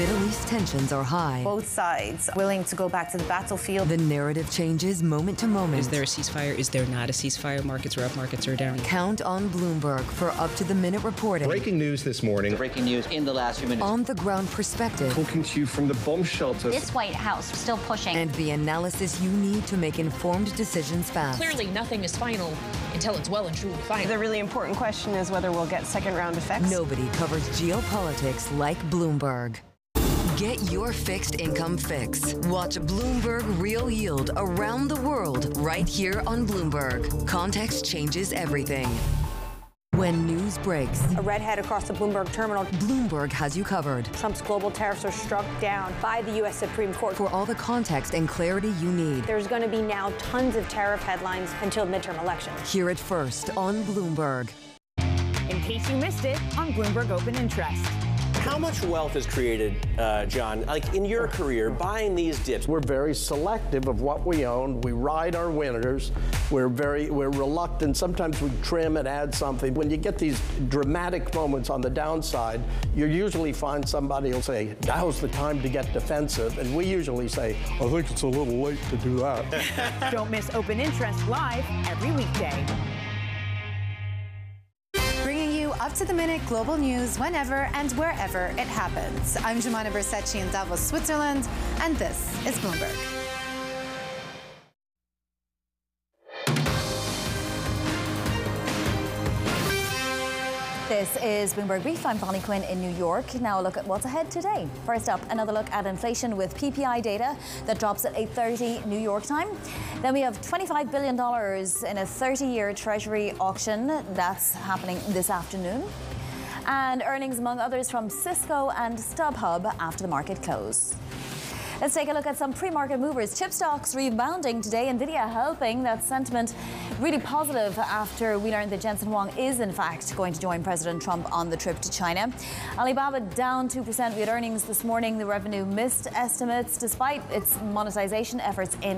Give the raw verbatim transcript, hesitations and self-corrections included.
Middle East tensions are high. Both sides willing to go back to the battlefield. The narrative changes moment to moment. Is there a ceasefire? Is there not a ceasefire? Markets are up, markets are down. Count on Bloomberg for up-to-the-minute reporting. Breaking news this morning. Breaking news in the last few minutes. On-the-ground perspective. Talking to you from the bomb shelter. This White House still pushing. And the analysis you need to make informed decisions fast. Clearly, nothing is final until it's well and truly final. The really important question is whether we'll get second-round effects. Nobody covers geopolitics like Bloomberg. Get your fixed income fix. Watch Bloomberg Real Yield around the world right here on Bloomberg. Context changes everything. When news breaks, A redhead across the Bloomberg terminal. Bloomberg has you covered. Trump's global tariffs are struck down by the U S Supreme Court. For all the context and clarity you need. There's going to be now tons of tariff headlines until midterm elections. Hear it first on Bloomberg. In case you missed it, on Bloomberg Open Interest. How much wealth is created, uh, John, like in your career, buying these dips? We're very selective of what we own. We ride our winners. We're very, we're reluctant. Sometimes we trim and add something. When you get these dramatic moments on the downside, you usually find somebody will say, now's the time to get defensive. And we usually say, I think it's a little late to do that. Don't miss Open Interest live every weekday. Up-to-the-minute global news whenever and wherever it happens. I'm Jumana Bersecci in Davos, Switzerland, and this is Bloomberg. This is Bloomberg Brief. I'm Bonnie Quinn in New York. Now a look at what's ahead today. First up, another look at inflation with P P I data that drops at eight thirty New York time. Then we have twenty-five billion dollars in a thirty-year Treasury auction. That's happening this afternoon. And earnings, among others, from Cisco and StubHub after the market close. Let's take a look at some pre-market movers. Chip stocks rebounding today. Nvidia helping that sentiment really positive after we learned that Jensen Huang is in fact going to join President Trump on the trip to China. Alibaba down two percent. We had earnings this morning. The revenue missed estimates despite its monetization efforts in